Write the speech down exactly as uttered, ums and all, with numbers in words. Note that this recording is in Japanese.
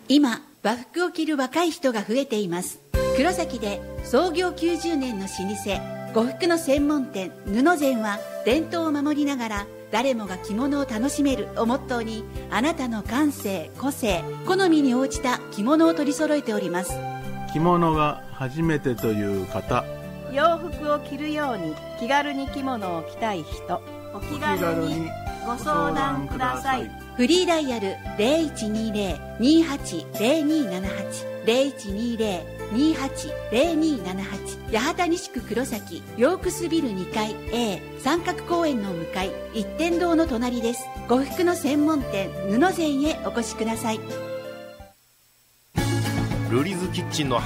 今、和服を着る若い人が増えています。黒崎で創業きゅうじゅうねんの老舗、呉服の専門店布膳は、伝統を守りながら誰もが着物を楽しめるをモットーに、あなたの感性、個性、好みに応じた着物を取り揃えております。 着物が初めてという方、 洋服を着るように気軽に着物を着たい人、お気軽にご相談ください。 フリーダイヤル ゼロいちにゼロ にーはちゼロにーななはち ゼロいちにゼロ にーはちゼロにーななはち、八幡西区黒崎ヨークスビルにかい A 三角公園の向かい一点堂の隣です。呉服の専門店布膳へお越しください。 ルリズキッチンの